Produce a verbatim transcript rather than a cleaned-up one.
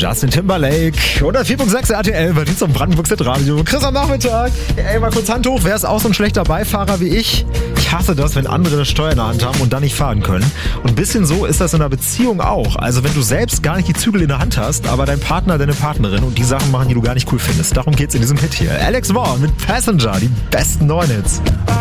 Justin Timberlake. hundertvier Komma sechs R T L, bei Dienst am Brandenburgs Radio. Chris am Nachmittag. Ey, mal kurz Hand hoch. Wer ist auch so ein schlechter Beifahrer wie ich? Ich hasse das, wenn andere das Steuer in der Hand haben und dann nicht fahren können. Und ein bisschen so ist das in einer Beziehung auch. Also wenn du selbst gar nicht die Zügel in der Hand hast, aber dein Partner, deine Partnerin und die Sachen machen, die du gar nicht cool findest. Darum geht's in diesem Hit hier. Alex Vaughn mit Passenger, die besten neuen Hits.